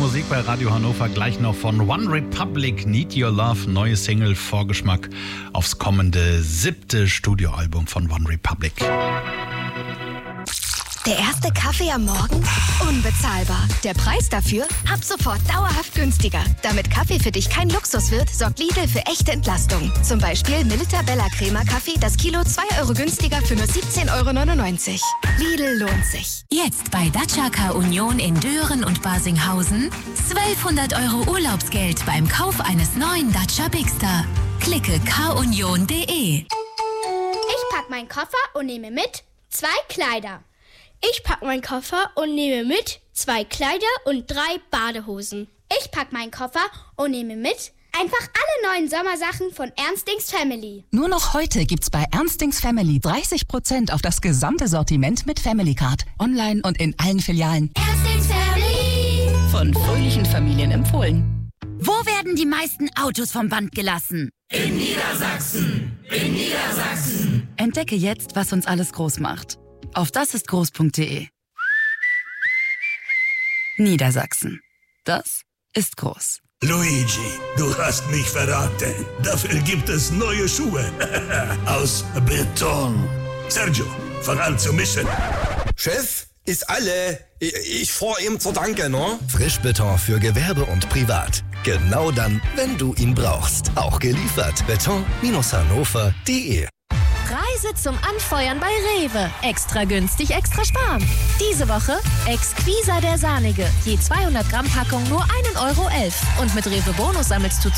Musik bei Radio Hannover. Gleich noch von One Republic, Need Your Love. Neue Single, Vorgeschmack aufs kommende 7. Studioalbum von One Republic. Der erste Kaffee am Morgen? Unbezahlbar. Der Preis dafür? Ab sofort dauerhaft günstiger. Damit Kaffee für dich kein Luxus wird, sorgt Lidl für echte Entlastung. Zum Beispiel Milita Bella Crema Kaffee, das Kilo 2 Euro günstiger für nur 17,99 €. Lidl lohnt sich. Jetzt bei Dacia Car Union in Dören und Barsinghausen 1200 € Urlaubsgeld beim Kauf eines neuen Dacia Bigster. Klicke carunion.de. Ich pack meinen Koffer und nehme mit 2 Kleider. Ich pack meinen Koffer und nehme mit 2 Kleider und 3 Badehosen. Ich pack meinen Koffer und nehme mit einfach alle neuen Sommersachen von Ernstings Family. Nur noch heute gibt's bei Ernstings Family 30% auf das gesamte Sortiment mit Family Card. Online und in allen Filialen. Ernstings Family. Von fröhlichen Familien empfohlen. Wo werden die meisten Autos vom Band gelassen? In Niedersachsen. In Niedersachsen. Entdecke jetzt, was uns alles groß macht. Auf dasistgroß.de. Niedersachsen. Das ist groß. Luigi, du hast mich verraten. Dafür gibt es neue Schuhe. Aus Beton. Sergio, fang an zu mischen. Chef, ist alle. Ich fahr ihm zur Danke, ne? Frischbeton für Gewerbe und Privat. Genau dann, wenn du ihn brauchst. Auch geliefert. Beton-hannover.de. Reise zum Anfeuern bei Rewe. Extra günstig, extra sparen. Diese Woche Exquisa der Sahnige. Je 200 Gramm Packung nur 1,11 € Und mit Rewe Bonus sammelst du